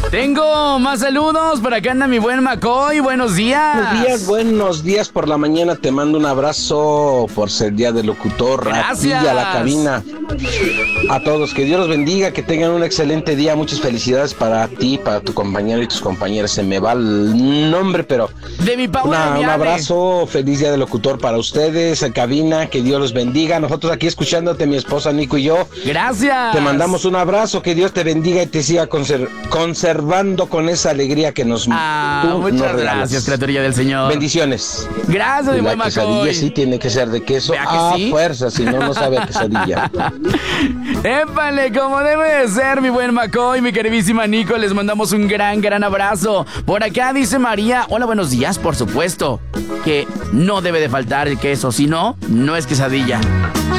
Tengo más saludos. Por acá anda mi buen Macoy. Buenos días. Buenos días por la mañana. Te mando un abrazo por ser día del locutor. Gracias. A ti y a la cabina. A todos, que Dios los bendiga, que tengan un excelente día. Muchas felicidades para ti, para tu compañero y tus compañeras. Se me va el nombre, pero de mi Paula. Un abrazo, feliz día del locutor para ustedes, en cabina, que Dios los bendiga. Nosotros aquí escuchándote, mi esposa Nico y yo. Gracias. Te mandamos un abrazo, que Dios te bendiga y te siga conservando con esa alegría que nos muchas gracias, criaturilla del Señor. Bendiciones. Gracias, mi buen Macoy. La quesadilla sí tiene que ser de queso a fuerza, si no, no sabe a quesadilla. ¡Épale! Como debe de ser, mi buen Macoy, mi queridísima Nico, les mandamos un gran abrazo. Por acá dice María, hola, buenos días, por supuesto, que no debe de faltar el queso, si no, no es quesadilla.